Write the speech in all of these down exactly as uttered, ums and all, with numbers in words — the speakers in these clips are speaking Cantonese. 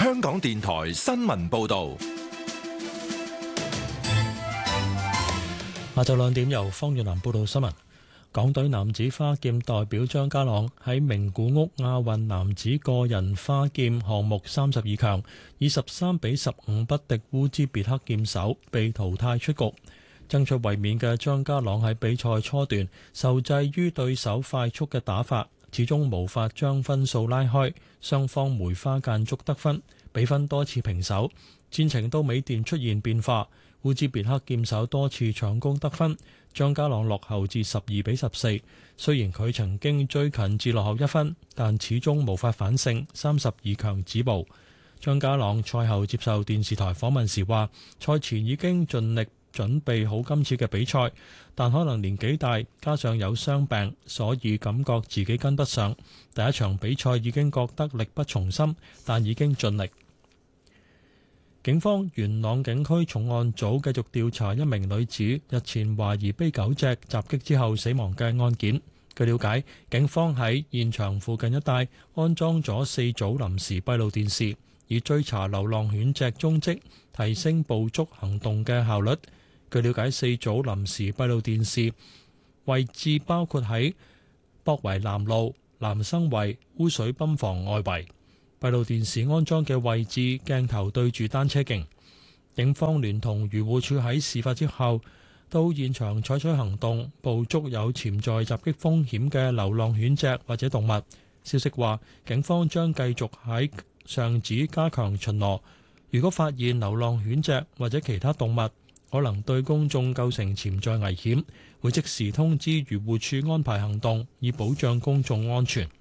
香港電台新聞報道。 下晝兩點由方遠南報道新聞。港隊男子花劍代表張家朗喺名古屋亞運男子個人花劍項目三十二強，以十三比十五不敵烏茲別克劍手，被淘汰出局。爭取衛冕嘅張家朗喺比賽初段受制於對手快速嘅打法，始終無法將分數拉開，雙方梅花間竹得分，比分多次平手。戰情到尾段出現變化，烏茲別克劍手多次搶攻得分，張家朗落後至十二比十四。雖然佢曾經追近至落後一分，但始終無法反勝，三十二強止步。張家朗賽後接受電視台訪問時話，賽前已經盡力準備好今次嘅比賽，但可能年紀大，加上有傷病，所以感覺自己跟不上。第一場比賽已經覺得力不從心，但已經盡力。警方元朗警區重案組繼續調查一名女子日前懷疑被狗隻襲擊之後死亡嘅案件。據了解，警方喺現場附近一帶安裝咗四組臨時閉路電視，以追查流浪犬隻蹤跡，提升捕捉行動嘅效率。據了解，四組臨時閉路電視位置包括喺博圍南路、南生圍、污水泵房外圍。閉路電視安裝嘅位置鏡頭對住單車徑。警方聯同漁護署喺事發之後到現場採取行動，捕捉有潛在襲擊風險嘅流浪犬隻或者動物。消息話，警方將繼續喺上址加強巡邏，如果發現流浪犬隻或者其他動物可能對公眾構成潛在危險，會即時通知漁護署安排行動，以保障公眾安全。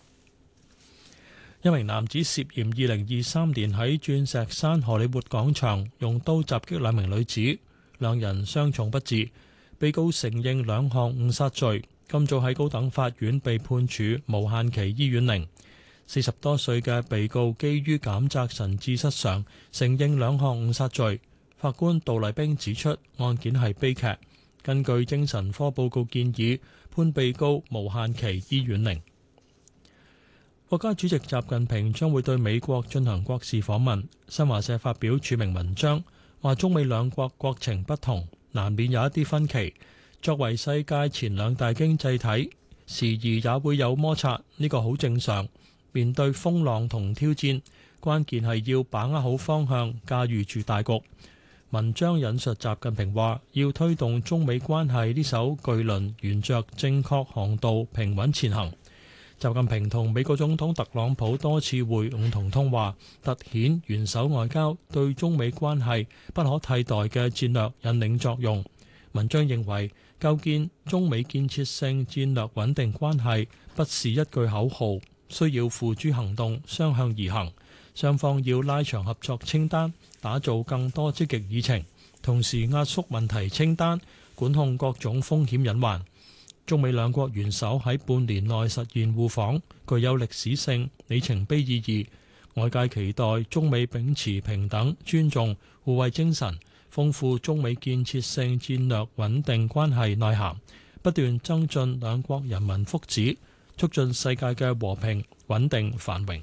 一名男子涉嫌二零二三年喺鑽石山荷里活廣場用刀襲擊兩名女子，兩人傷重不治。被告承認兩項誤殺罪，今早喺高等法院被判處無限期醫院令。四十多歲嘅被告基於減責神志失常，承認兩項誤殺罪。法官杜麗冰指出，案件係悲劇，根據精神科報告建議，判被告無限期醫院令。國家主席習近平將會對美國進行國事訪問。新華社發表署名文章，話中美兩國國情不同，難免有一啲分歧。作為世界前兩大經濟體，時而也會有摩擦，呢個好正常。面對風浪同挑戰，關鍵係要把握好方向，駕馭住大局。文章引述習近平話，要推動中美關係呢艘巨輪沿着正確航道平穩前行。習近平同美國總統特朗普多次會晤同通話，凸顯元首外交對中美關係不可替代嘅戰略引領作用。文章認為，構建中美建設性戰略穩定關係不是一句口號，需要付諸行動，雙向而行。雙方要拉長合作清單，打造更多積極議程，同時壓縮問題清單，管控各種風險隱患。中美兩國元首喺半年內實現互訪，具有歷史性、里程碑意義。外界期待中美秉持平等、尊重、互惠精神，豐富中美建設性戰略穩定關係內涵，不斷增進兩國人民福祉，促進世界嘅和平、穩定、繁榮。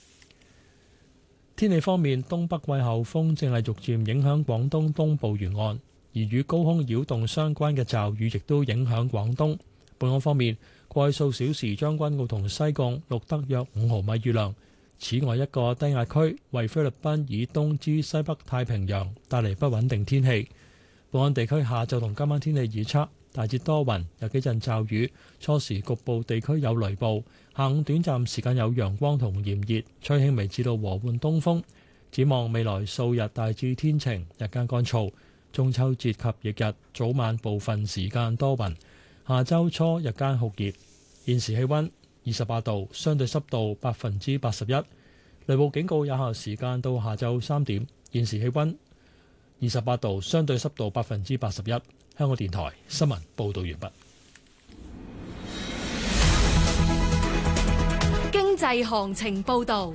天氣方面，東北季候風正係逐漸影響廣東東部沿岸，而與高空擾動相關嘅驟雨亦都影響廣東。本港方面，過去數小時將軍澳同西貢錄得約五毫米雨量。此外，一個低壓區為菲律賓以東至西北太平洋帶嚟不穩定天氣。本港地區下晝同今晚天氣預測大致多雲，有幾陣驟雨，初時局部地區有雷暴，下午短暫時間有陽光同炎熱，吹輕微至到和緩東風。展望未來數日大致天晴，日間乾燥。中秋節及翌日早晚部分時間多雲。下周初日間酷熱，現時氣溫二十八度，相對濕度百分之八十一。雷暴警告有效時間到下晝三點。現時氣溫二十八度，相對濕度百分之八十一。香港電台新聞報道完畢。 經濟行情報道。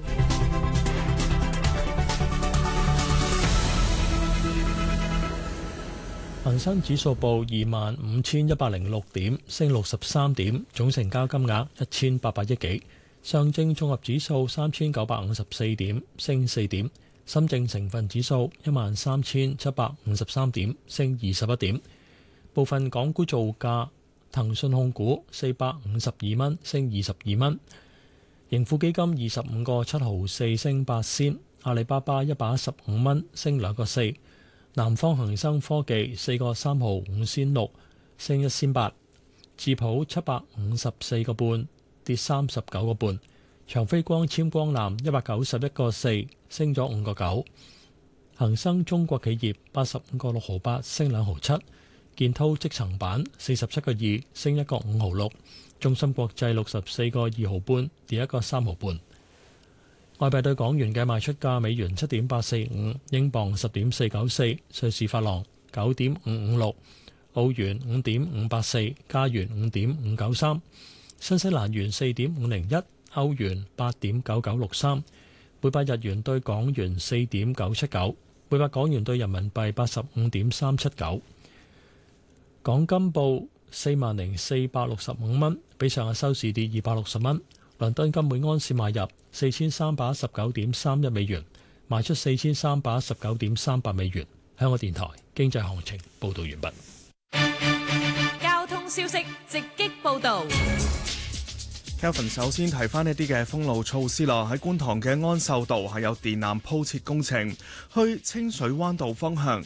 恒生指數報二萬五千一百零六點，升六十三點，總成交金額一千八百億幾。 上證綜合指數三千九百五十四點，升四點；深證成分指數一萬三千七百五十三點，升二十一點。部分港股造價：騰訊控股四百五十二蚊，升二十二蚊；盈富基金二十五個七毫四，升八仙；阿里巴巴一百一十五蚊，升兩個四；南方恒生科技四個三毫五仙六，升一仙八；智普七百五十四個半，跌三十九個半；長飛光纖光纜一百九十一個四，升咗五個九；恒生中國企業八十五個六毫八，升兩毫七；建滔積層板四十七個二，升一個五毫六；中芯國際六十四個二毫半，跌一個三毫半。外幣對港元嘅賣出價：美元七點八四五，英鎊十點四九四，瑞士法郎九點五五六，澳元五點五八四，加元五點五九三，新西蘭元四點五零一，歐元八點九九六三，每百日元對港元四點九七九，每百港元對人民幣八十五點三七九。港金報四萬零四百六十五蚊，比上日收市跌二百六十蚊。倫敦金每安士買入四千三百一十九點三一美元，賣出四千三百一十九點三八美元。香港電台經濟行情報道完畢。 交通消息直擊報道。 Kelvin 首先提翻一啲嘅封路措施啦，喺觀塘嘅安秀道係有電纜鋪設工程，去清水灣道方向